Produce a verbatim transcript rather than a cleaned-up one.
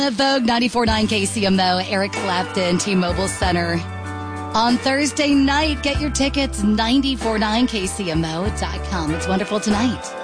Vogue ninety-four point nine K C M O, Eric Clapton, T-Mobile Center. On Thursday night, get your tickets, nine four nine K C M O dot com. It's wonderful tonight.